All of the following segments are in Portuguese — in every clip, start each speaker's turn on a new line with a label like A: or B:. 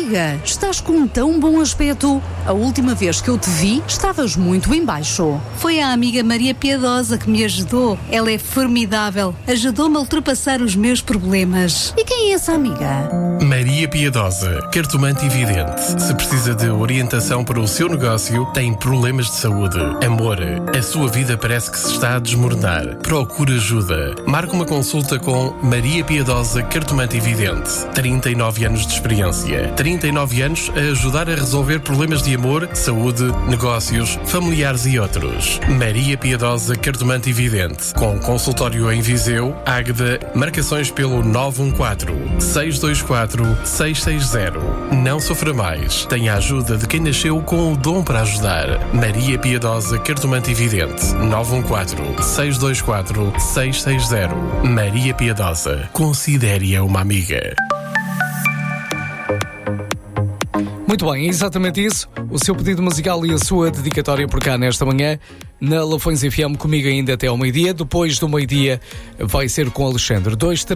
A: amiga, estás com tão bom aspecto. A última vez que eu te vi, estavas muito em baixo.
B: Foi a amiga Maria Piedosa que me ajudou. Ela é formidável. Ajudou-me a ultrapassar os meus problemas.
A: E quem é essa amiga?
C: Maria Piedosa, cartomante e vidente. Se precisa de orientação para o seu negócio, tem problemas de saúde, amor, a sua vida parece que se está a desmoronar. Procure ajuda. Marque uma consulta com Maria Piedosa, cartomante e vidente. 39 anos de experiência. 39 anos a ajudar a resolver problemas de amor, saúde, negócios, familiares e outros. Maria Piedosa, cartomante e vidente. Com consultório em Viseu, Águeda, marcações pelo 914-624-660. Não sofra mais. Tenha a ajuda de quem nasceu com o dom para ajudar. Maria Piedosa, cartomante e vidente. 914-624-660. Maria Piedosa. Considere-a uma amiga.
D: Muito bem, é exatamente isso. O seu pedido musical e a sua dedicatória por cá nesta manhã na Lafões FM, comigo ainda até ao meio-dia. Depois do meio-dia vai ser com Alexandre.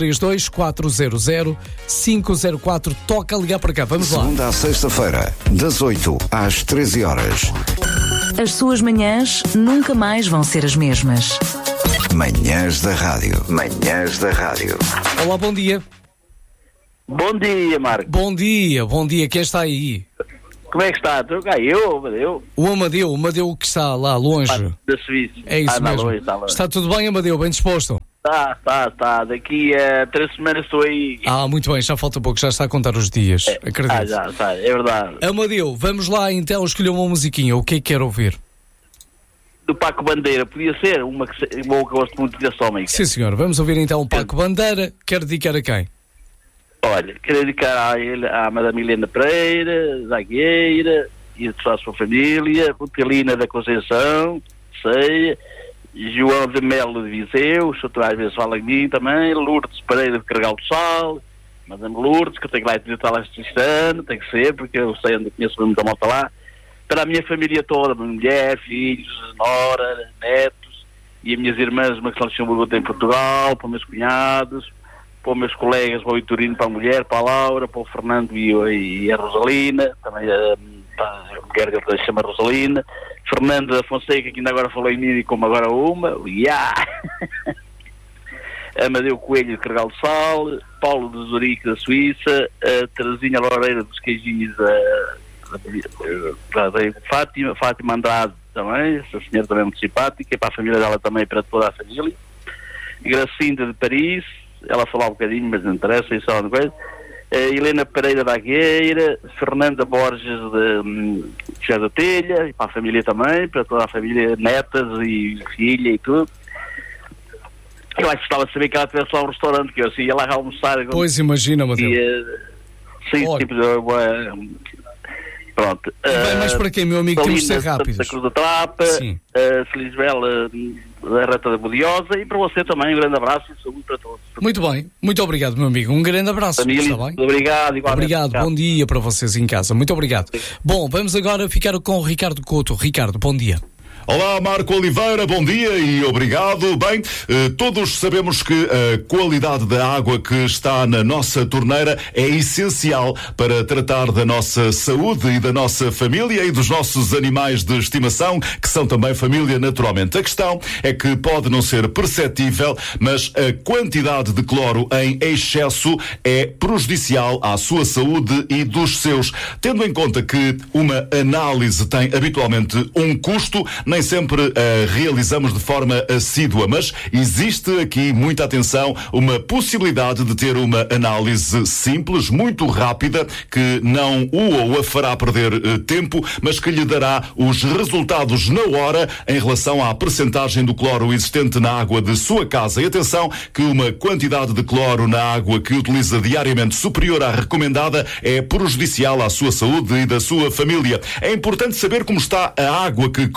D: 232-400-504. Toca a ligar para cá, vamos lá.
E: Segunda à sexta-feira, das 8 às 13 horas.
F: As suas manhãs nunca mais vão ser as mesmas.
E: Manhãs da Rádio. Manhãs da Rádio.
D: Olá, bom dia.
G: Bom dia, Marco.
D: Bom dia, quem está aí?
G: Como é que está? Eu, Amadeu.
D: O Amadeu que está lá longe.
G: Da Suíça.
D: É isso mesmo.
G: Longe.
D: Está tudo bem, Amadeu? Bem disposto?
G: Está. Daqui a 3 semanas estou aí.
D: Muito bem, já falta pouco, já está a contar os dias. Acredito.
G: Já está, é verdade.
D: Amadeu, vamos lá então escolher uma musiquinha. O que é que quer ouvir?
G: Do Paco Bandeira, podia ser uma que eu gosto muito desse homem.
D: Sim, senhor. Vamos ouvir então o Paco Bandeira. Quer dedicar a quem?
G: Olha, quero dedicar à Madame Helena Pereira, zagueira, e a toda a sua família, Rutelina da Conceição, Ceia, João de Melo de Viseu, o senhor às vezes fala em mim também, Lourdes Pereira de Carregal do Sal, Madame Lourdes, que eu tenho que lá visitar lá este ano, tem que ser, porque eu sei onde conheço muita malta lá, para a minha família toda, minha mulher, filhos, nora, netos, e as minhas irmãs, uma que estão em Luxemburgo em Portugal, para os meus cunhados, para os meus colegas, para o Vitorino, para a mulher, para a Laura, para o Fernando e a Rosalina, também a mulher dele se chama Rosalina, Fernando da Fonseca, que ainda agora falou em mim e como agora uma, Amadeu Coelho de Carregal do Sal, Paulo de Zurique da Suíça, a Terezinha Loureira dos Queijinhos da Fátima Andrade também, essa senhora também é muito simpática, e para a família dela também, para toda a família, Gracinda de Paris, ela falou um bocadinho, mas não interessa, isso é uma coisa. Helena Pereira da Agueira, Fernanda Borges de Chá da Telha, e para a família também, para toda a família, netas e filha e tudo. Eu acho que gostava de saber que ela tivesse lá um restaurante, que eu assim ia lá almoçar.
D: Pois, imagina, Matheus.
G: Sim, tipo de... Pronto.
D: Vai mais para quem, meu amigo? Temos de ser rápidos.
G: Da Cruz da Trapa, Felizbela da Reta da Budiosa, e para você também um grande abraço e saúde para todos.
D: Muito bem, muito obrigado, meu amigo. Um grande abraço.
G: Família,
D: está bem?
G: Obrigado, igualmente.
D: Obrigado, bom dia para vocês em casa. Muito obrigado. Bom, vamos agora ficar com o Ricardo Couto. Ricardo, bom dia.
H: Olá, Marco Oliveira, bom dia e obrigado. Bem, todos sabemos que a qualidade da água que está na nossa torneira é essencial para tratar da nossa saúde e da nossa família e dos nossos animais de estimação, que são também família naturalmente. A questão é que pode não ser perceptível, mas a quantidade de cloro em excesso é prejudicial à sua saúde e dos seus. Tendo em conta que uma análise tem habitualmente um custo, nem sempre a realizamos de forma assídua, mas existe aqui, muita atenção, uma possibilidade de ter uma análise simples, muito rápida, que não o ou a fará perder tempo, mas que lhe dará os resultados na hora em relação à percentagem do cloro existente na água de sua casa. E atenção que uma quantidade de cloro na água que utiliza diariamente superior à recomendada é prejudicial à sua saúde e da sua família. É importante saber como está a água que consome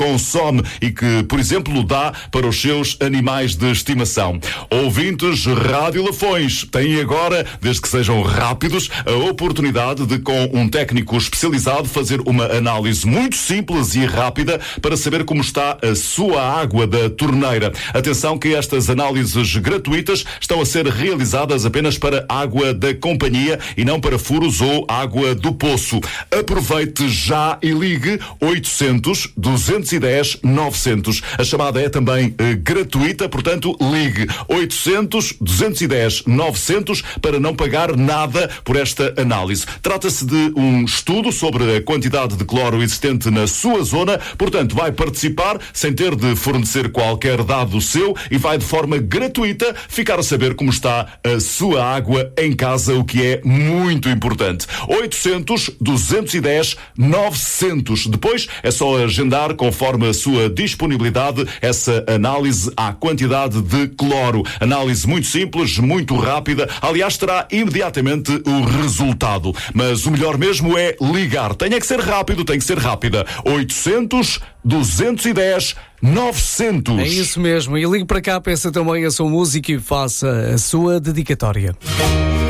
H: fome e que, por exemplo, dá para os seus animais de estimação. Ouvintes Rádio Lafões têm agora, desde que sejam rápidos, a oportunidade de, com um técnico especializado, fazer uma análise muito simples e rápida para saber como está a sua água da torneira. Atenção que estas análises gratuitas estão a ser realizadas apenas para água da companhia e não para furos ou água do poço. Aproveite já e ligue 800 210 900. A chamada é também gratuita, portanto ligue 800 210 900 para não pagar nada por esta análise. Trata-se de um estudo sobre a quantidade de cloro existente na sua zona, portanto vai participar sem ter de fornecer qualquer dado seu e vai de forma gratuita ficar a saber como está a sua água em casa, o que é muito importante. 800 210 900. Depois é só agendar conforme a sua disponibilidade essa análise à quantidade de cloro. Análise muito simples, muito rápida. Aliás, terá imediatamente o resultado. Mas o melhor mesmo é ligar. Tem que ser rápido, tem que ser rápida. 800 210 900.
D: É isso mesmo. E ligue para cá, peça também a sua música e faça a sua dedicatória.